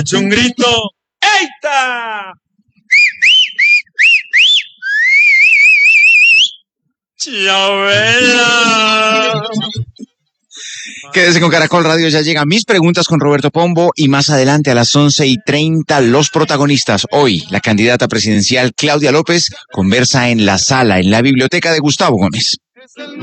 Un grito. ¡Eita! Chabela. Quédese con Caracol Radio, ya llegan mis preguntas con Roberto Pombo y más adelante a las 11:30 los protagonistas. Hoy, la candidata presidencial Claudia López conversa en la sala, en la biblioteca de Gustavo Gómez.